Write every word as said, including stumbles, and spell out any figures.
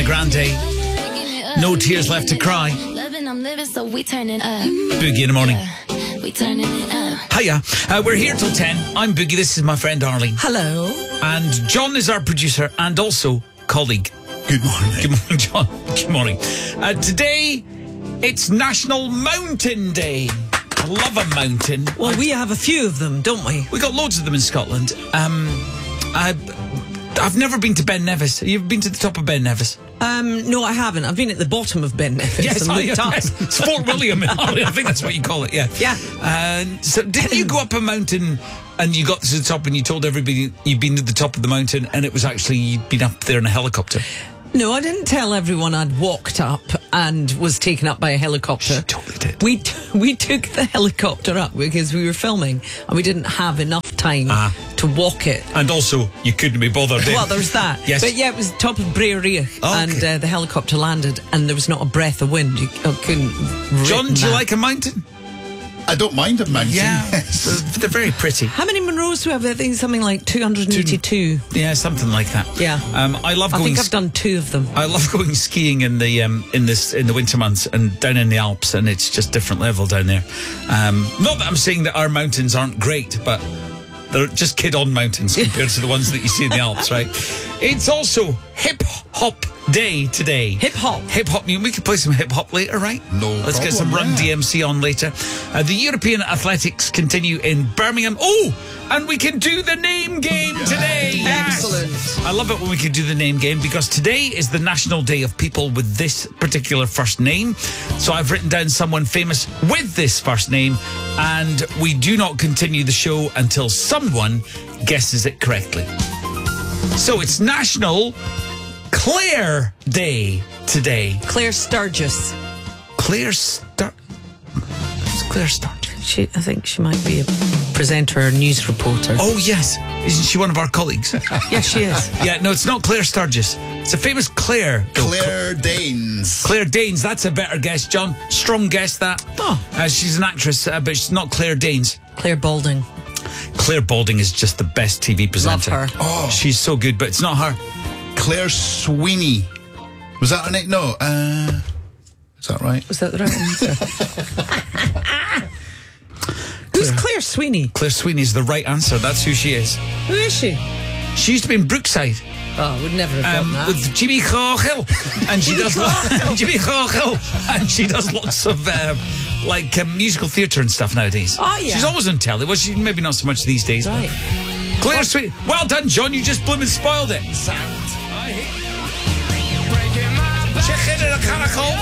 Grande. No Tears Left to Cry. Boogie in the morning. Hiya. Uh, we're here till ten. I'm Boogie. This is my friend Arlene. Hello. And John is our producer and also colleague. Good morning. Good morning, John. Good morning. Uh, today, it's National Mountain Day. I love a mountain. Well, we have a few of them, don't we? We got loads of them in Scotland. Um, I, I've never been to Ben Nevis. You've been to the top of Ben Nevis? Um, no, I haven't. I've been at the bottom of Ben Nevis. Yes, and I, looked up. yes. It's Fort William. I think that's what you call it. Yeah. Yeah. Uh, so, didn't you go up a mountain and you got to the top and you told everybody you'd been to the top of the mountain and it was actually you'd been up there in a helicopter? No, I didn't tell everyone I'd walked up and was taken up by a helicopter. She totally did. We t- we took the helicopter up because we were filming and we didn't have enough time Ah. to walk it. And also, you couldn't be bothered. Well, there's that. Yes. But yeah, it was top of Brer Reich Oh, okay. and uh, the helicopter landed and there was not a breath of wind. You I couldn't. John, written do you that. like a mountain? I don't mind a mountain. Yes. they're, they're very pretty. How many Monroes do we have? I think something like two hundred eighty-two. Yeah, something like that. Yeah. Um, I love I going. think I've done two of them. I love going skiing in the um, in this in the winter months and down in the Alps, and it's just different level down there. Um, not that I'm saying that our mountains aren't great, but they're just kid-on mountains compared to the ones that you see in the Alps, right? It's also Hip Hop Day today. Hip hop. Hip hop. We could play some hip hop later, right? No Let's get some problem, Run yeah. D M C on later. Uh, the European Athletics continue in Birmingham. Oh, and we can do the name game today. Yes. Excellent. I love it when we can do the name game because today is the National Day of people with this particular first name. So I've written down someone famous with this first name, and we do not continue the show until someone guesses it correctly. So it's National Claire Day today. Claire Sturgis. Claire Stur... It's Claire Sturgis. She, I think she might be a presenter or news reporter. Oh, yes. Isn't she one of our colleagues? Yes, she is. Yeah, no, it's not Claire Sturgis. It's a famous Claire. Claire Danes. Claire Danes, that's a better guess, John. Strong guess, that. Oh. Uh, she's an actress, uh, but she's not Claire Danes. Claire Balding. Claire Balding is just the best T V presenter. Love her. Oh. She's so good, but it's not her. Claire Sweeney. Was that her name? No. Uh, is that right? Was that the right answer? Who's Claire Sweeney? Claire Sweeney is the right answer. That's who she is. Who is she? She used to be in Brookside. Oh, I would never have Um, done that. with Jimmy Cargill, and she does lo- Jimmy Cargill, and she does lots of uh, like um, musical theatre and stuff nowadays. Oh, yeah. She's always on telly. Well, she maybe not so much these days. but- Right. Claire Sweet. Well done, John. You just blooming spoiled it. Chicken in a caracal.